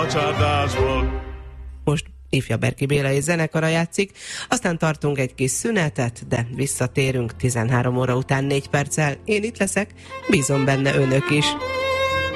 csapatcsapásból. Most Ifja Berki Bélai zenekara játszik, aztán tartunk egy kis szünetet, de visszatérünk 13 óra után 4 perccel. Én itt leszek, bízom benne önök is.